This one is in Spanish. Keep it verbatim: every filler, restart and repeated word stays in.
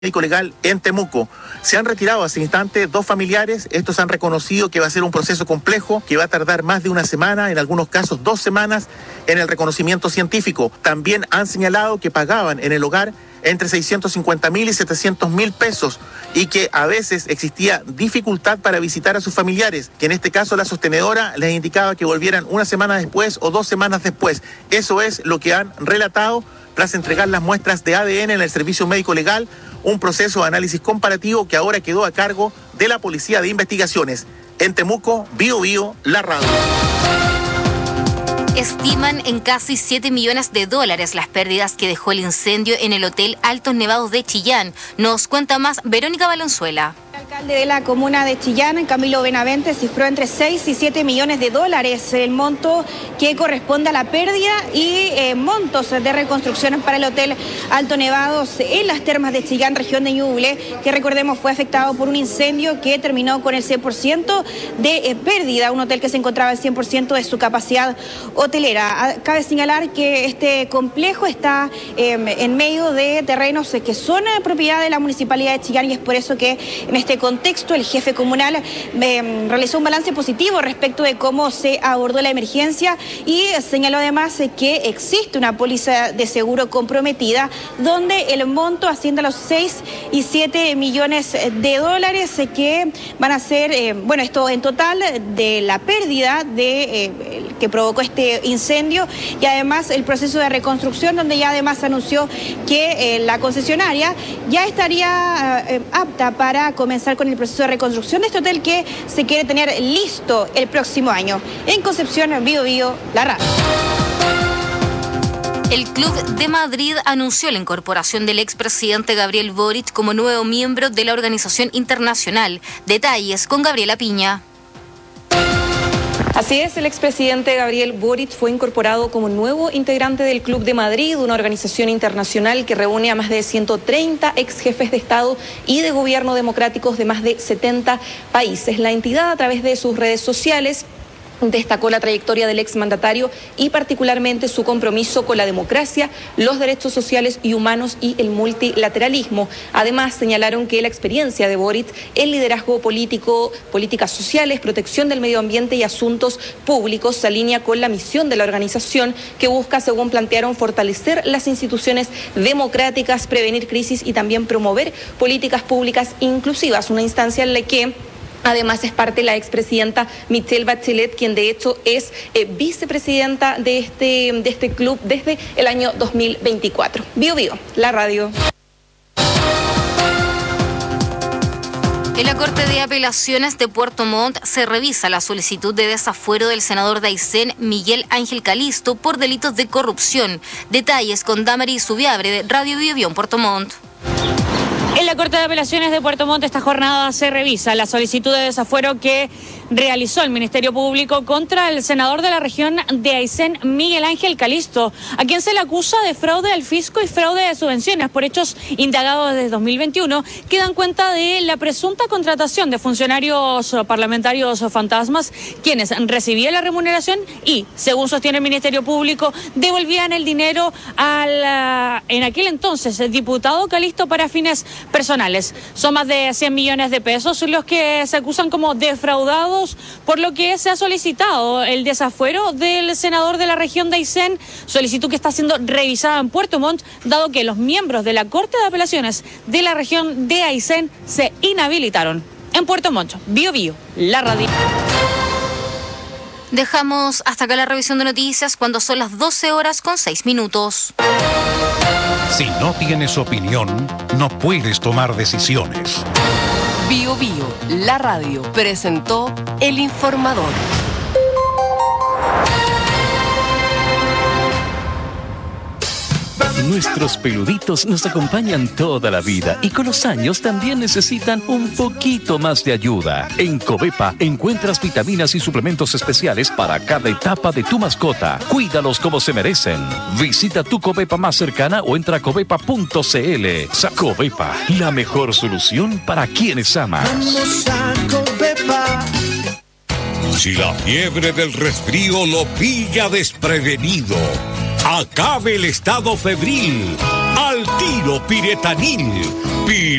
Médico Legal en Temuco. Se han retirado hace instantes dos familiares. Estos han reconocido que va a ser un proceso complejo, que va a tardar más de una semana, en algunos casos dos semanas, en el reconocimiento científico. También han señalado que pagaban en el hogar entre seiscientos cincuenta mil y setecientos mil pesos y que a veces existía dificultad para visitar a sus familiares, que en este caso la sostenedora les indicaba que volvieran una semana después o dos semanas después. Eso es lo que han relatado tras entregar las muestras de A D N en el Servicio Médico Legal, un proceso de análisis comparativo que ahora quedó a cargo de la Policía de Investigaciones. En Temuco, Bio Bio, la radio. Estiman en casi siete millones de dólares las pérdidas que dejó el incendio en el Hotel Altos Nevados de Chillán. Nos cuenta más Verónica Valenzuela. El alcalde de la comuna de Chillán, Camilo Benavente, cifró entre seis y siete millones de dólares el monto que corresponde a la pérdida y eh, montos de reconstrucción para el Hotel Altos Nevados en las termas de Chillán, región de Ñuble, que recordemos fue afectado por un incendio que terminó con el cien por ciento de eh, pérdida, un hotel que se encontraba al cien por ciento de su capacidad hotelera. Cabe señalar que este complejo está eh, en medio de terrenos que son eh, propiedad de la Municipalidad de Chillán y es por eso que en este contexto el jefe comunal eh, realizó un balance positivo respecto de cómo se abordó la emergencia y señaló además eh, que existe una póliza de seguro comprometida donde el monto asciende a los seis y siete millones de dólares eh, que van a ser, eh, bueno, esto en total de la pérdida de, eh, que provocó este incendio y además el proceso de reconstrucción donde ya además anunció que eh, la concesionaria ya estaría eh, apta para comenzar con el proceso de reconstrucción de este hotel que se quiere tener listo el próximo año. En Concepción, Bio Bio, la radio. El Club de Madrid anunció la incorporación del expresidente Gabriel Boric como nuevo miembro de la organización internacional. Detalles con Gabriela Piña. Así es, el expresidente Gabriel Boric fue incorporado como nuevo integrante del Club de Madrid, una organización internacional que reúne a más de ciento treinta ex jefes de Estado y de gobierno democráticos de más de setenta países. La entidad, a través de sus redes sociales, destacó la trayectoria del exmandatario y particularmente su compromiso con la democracia, los derechos sociales y humanos y el multilateralismo. Además, señalaron que la experiencia de Boric, el liderazgo político, políticas sociales, protección del medio ambiente y asuntos públicos se alinea con la misión de la organización que busca, según plantearon, fortalecer las instituciones democráticas, prevenir crisis y también promover políticas públicas inclusivas, una instancia en la que además es parte la expresidenta Michelle Bachelet, quien de hecho es eh, vicepresidenta de este, de este club desde el año dos mil veinticuatro. Bio Bio, la radio. En la Corte de Apelaciones de Puerto Montt se revisa la solicitud de desafuero del senador de Aysén, Miguel Ángel Calisto, por delitos de corrupción. Detalles con Damaris Subiabre de Radio Bio Bio en Puerto Montt. En la Corte de Apelaciones de Puerto Montt esta jornada se revisa la solicitud de desafuero que realizó el Ministerio Público contra el senador de la región de Aysén, Miguel Ángel Calisto, a quien se le acusa de fraude al fisco y fraude de subvenciones por hechos indagados desde dos mil veintiuno que dan cuenta de la presunta contratación de funcionarios parlamentarios fantasmas, quienes recibían la remuneración y, según sostiene el Ministerio Público, devolvían el dinero al, en aquel entonces, el diputado Calisto para fines personales. Son más de cien millones de pesos los que se acusan como defraudados, por lo que se ha solicitado el desafuero del senador de la región de Aysén, solicitud que está siendo revisada en Puerto Montt, dado que los miembros de la Corte de Apelaciones de la región de Aysén se inhabilitaron. En Puerto Montt, Bio Bio, la radio. Dejamos hasta acá la revisión de noticias cuando son las doce horas con seis minutos. Si no tienes opinión, no puedes tomar decisiones. Bio Bio, la radio, presentó El Informador. Nuestros peluditos nos acompañan toda la vida y con los años también necesitan un poquito más de ayuda. En Covepa encuentras vitaminas y suplementos especiales para cada etapa de tu mascota. Cuídalos como se merecen. Visita tu Covepa más cercana o entra a covepa punto cl. Covepa, la mejor solución para quienes amas. Vamos a Covepa. Si la fiebre del resfrío lo pilla desprevenido, acabe el estado febril Al Tiro Piretanil. Pire